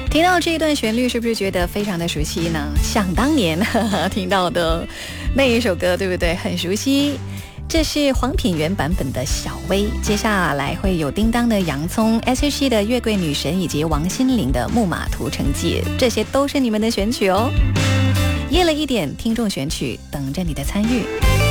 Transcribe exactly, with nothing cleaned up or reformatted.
听到这一段旋律，是不是觉得非常的熟悉呢？想当年呵呵听到的那一首歌，对不对？很熟悉。这是黄品源版本的小薇，接下来会有叮当的洋葱、S H E 的月桂女神以及王心凌的木马屠城记，这些都是你们的选曲哦。夜了一点听众选曲，等着你的参与。